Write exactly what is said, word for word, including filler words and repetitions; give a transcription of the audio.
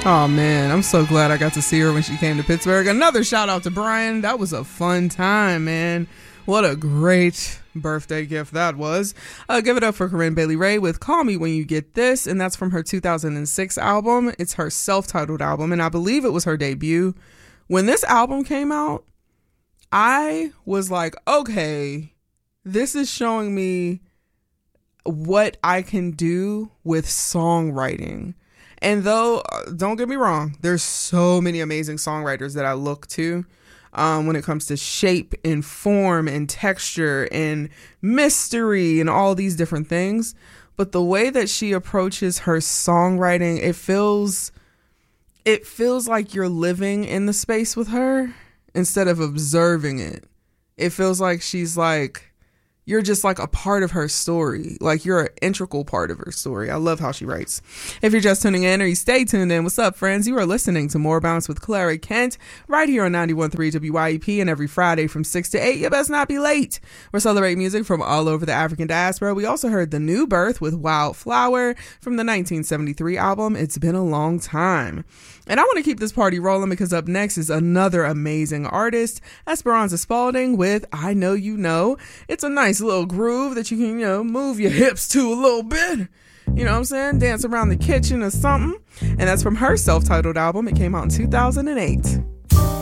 Oh man, I'm so glad I got to see her when she came to Pittsburgh. Another shout out to Brian. That was a fun time, man. What a great birthday gift that was. Uh, give it up for Corinne Bailey Rae with Call Me When You Get This, and that's from her two thousand six album. It's her self-titled album, and I believe it was her debut. When this album came out, I was like, okay, this is showing me what I can do with songwriting. And though, don't get me wrong, there's so many amazing songwriters that I look to um, when it comes to shape and form and texture and mystery and all these different things. But the way that she approaches her songwriting, it feels, it feels like you're living in the space with her instead of observing it. It feels like she's like, you're just like a part of her story. Like you're an integral part of her story. I love how she writes. If you're just tuning in or you stay tuned in, what's up, friends? You are listening to More Bounce with Clara Kent right here on ninety-one point three W Y E P, and every Friday from six to eight. You best not be late. We're celebrating music from all over the African diaspora. We also heard The New Birth with Wildflower from the nineteen seventy-three album It's Been a Long Time. And I want to keep this party rolling because up next is another amazing artist, Esperanza Spalding with I Know You Know. It's a nice little groove that you can, you know, move your hips to a little bit. You know what I'm saying? Dance around the kitchen or something. And that's from her self-titled album. It came out in two thousand eight.